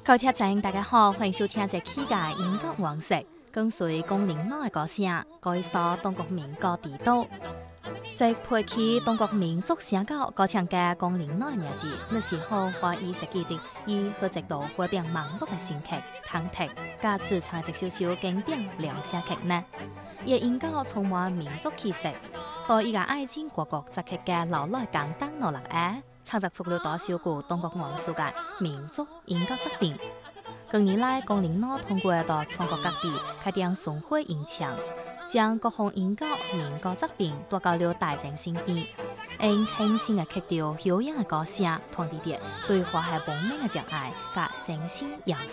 各位听众大家好，欢迎收听这期嘅音乐往事，跟随龚琳娜嘅歌声，介绍中国民歌地道。在配起中国民族声歌歌唱嘅龚琳娜嘅日子，那时候华语世纪的以和直到会变网络嘅新剧、唐剧，加自唱一首首经典良声剧呢。伊嘅音歌充满民族气息，到伊個愛情國國集劇嘅流來簡單落嚟嘅，創作出了多首個中國元素嘅民族音樂作品。近年來，龚琳娜通過到全國各地開展巡迴演唱，將各項音樂、民歌作品帶到了大眾身邊，用清新嘅曲調、悠揚嘅歌聲，傳遞著對華夏文明嘅熱愛和精神要素。